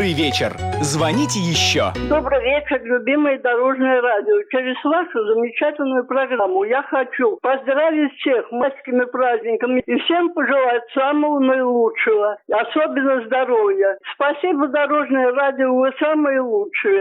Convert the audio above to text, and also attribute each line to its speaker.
Speaker 1: добрый вечер. Звоните еще.
Speaker 2: Добрый вечер, любимое дорожное радио. Через вашу замечательную программу я хочу поздравить всех майскими праздниками и всем пожелать самого наилучшего, особенно здоровья. Спасибо, дорожное радио, вы самые лучшие.